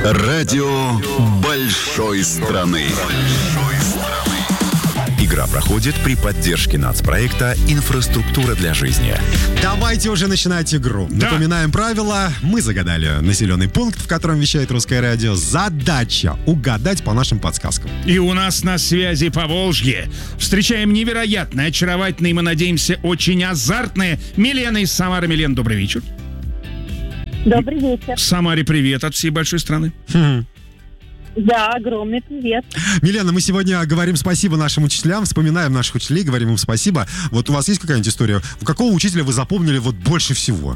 Радио большой страны. Игра проходит при поддержке нацпроекта «Инфраструктура для жизни». Давайте уже начинать игру. Да. Напоминаем правила. Мы загадали населенный пункт, в котором вещает Русское радио. Задача — угадать по нашим подсказкам. И у нас на связи Поволжье. Встречаем невероятно очаровательные, и мы надеемся, очень азартные Милена из Самары. Милен, добрый вечер. Добрый вечер. В Самаре привет от всей большой страны. Да, огромный привет. Милена, мы сегодня говорим спасибо нашим учителям, вспоминаем наших учителей, говорим им спасибо. Вот у вас есть какая-нибудь история? Какого учителя вы запомнили вот больше всего?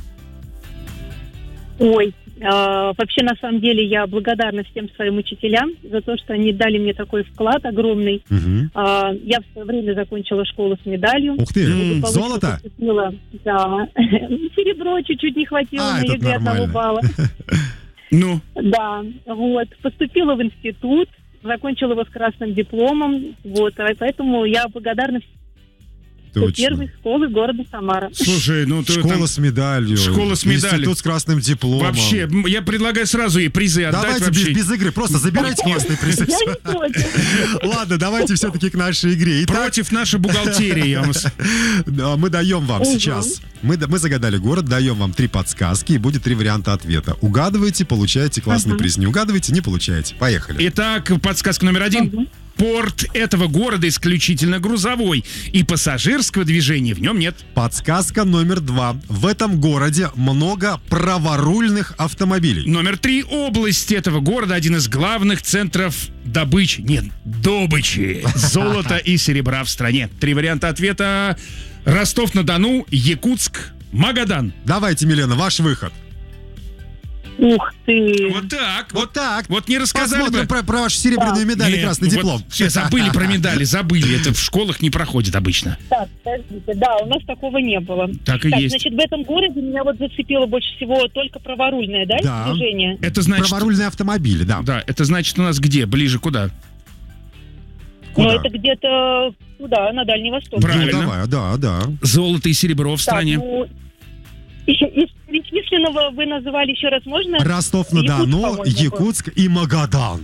Ой, вообще, на самом деле, я благодарна всем своим учителям за то, что они дали мне такой вклад огромный. Угу. Я в свое время закончила школу с медалью. Ух ты, Благополучно золото? поступила, да. Серебро чуть-чуть не хватило на это ЕГЭ одного нормально. балла. Ну, Да, вот. Поступила в институт, закончила его с красным дипломом. Вот, поэтому я благодарна Точно. первой школы города Самара. слушай, ну ты Школа там... с медалью. Школа с медалью. Институт с красным дипломом. Вообще, я предлагаю сразу ей призы отдать. Давайте вообще. без игры, просто забирайте местные призы. Я не против. Ладно, давайте все-таки к нашей игре. Итак, Против нашей бухгалтерии. я вам да, мы даем вам Угу. сейчас. Мы загадали город, даем вам 3 подсказки, и будет 3 варианта ответа. Угадываете, получаете классный приз. Не угадываете, не получаете. Поехали. Итак, подсказка номер 1. Порт этого города исключительно грузовой, и пассажирского движения в нем нет. Подсказка номер 2. В этом городе много праворульных автомобилей. Номер 3. Область этого города один из главных центров добычи золота и серебра в стране. 3 варианта ответа: Ростов-на-Дону, Якутск, Магадан. Давайте, Милена, ваш выход. Ух ты. Вот так. Вот так. Вот не рассказали Посмотрим бы. про вашу серебряную медаль и Нет, красный вот диплом. все забыли про медали, забыли. Это в школах не проходит обычно. Так, подождите, да, у нас такого не было. Так и есть. Значит, в этом городе меня вот зацепило больше всего только праворульное, да, Да. движение? Это значит... Праворульные автомобили, да. Да, это значит у нас где? Ближе куда? Куда? Ну, это где-то туда, на Дальний Восток. Правильно. Ну, давай, да. Золото и серебро в Так, стране. ну, из перечисленного вы называли еще раз, можно? Ростов-на-Дону, Якутск, по-моему, Якутск и Магадан.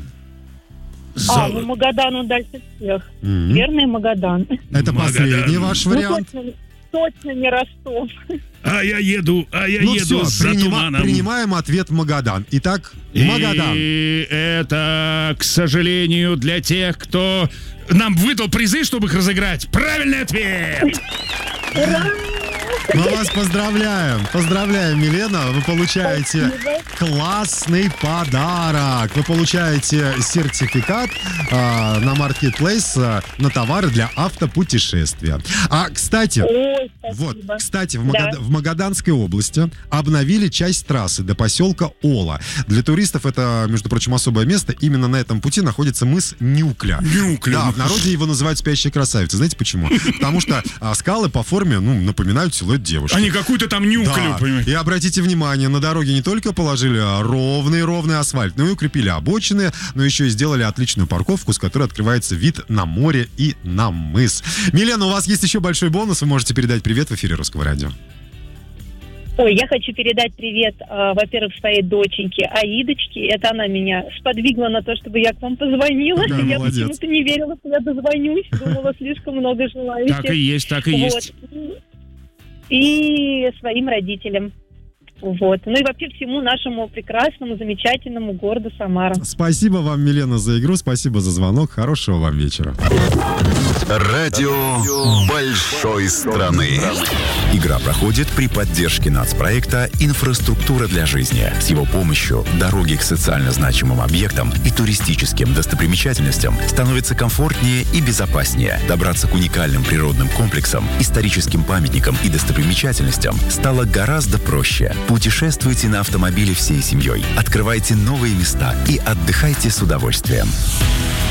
ну Магадан, он дальше всех. М. Верный Магадан. Это Магадан. последний ваш вариант. Ну, точно не Ростов. А я еду Ну все, за туманом. принимаем ответ Магадан. Итак, Магадан. И это, к сожалению, для тех, кто нам выдал призы, чтобы их разыграть. Правильный ответ! Мы вас поздравляем. Поздравляем, Милена. Вы получаете классный подарок. Вы получаете сертификат на Marketplace на товары для автопутешествия. А, кстати, Ой, вот, спасибо. кстати, Да. в Магаданской области обновили часть трассы до поселка Ола. Для туристов это, между прочим, особое место. Именно на этом пути находится мыс Нюкля. Нюкля. Да, в народе его называют спящая красавица. Знаете почему? Потому что скалы по форме, напоминают силуэт девушки. А не какую-то там нюклю, Да. понимаете? И обратите внимание, на дороге не только положили ровный асфальт, но и укрепили обочины, но еще и сделали отличную парковку, с которой открывается вид на море и на мыс. Милена, у вас есть еще большой бонус, вы можете передать привет в эфире Русского радио. Ой, я хочу передать привет, во-первых, своей доченьке Аидочке. Это она меня сподвигла на то, чтобы я к вам позвонила. Какая Я молодец. почему-то не верила, что я дозвонюсь. Думала, слишком много желающих. Так и есть, так и есть. Вот. И своим родителям. Вот. Ну и вообще всему нашему прекрасному, замечательному городу Самара. Спасибо вам, Милена, за игру, спасибо за звонок, хорошего вам вечера. Радио большой страны. Игра проходит при поддержке нацпроекта «Инфраструктура для жизни». С его помощью дороги к социально значимым объектам и туристическим достопримечательностям становятся комфортнее и безопаснее. Добраться к уникальным природным комплексам, историческим памятникам и достопримечательностям стало гораздо проще. Путешествуйте на автомобиле всей семьей, открывайте новые места и отдыхайте с удовольствием.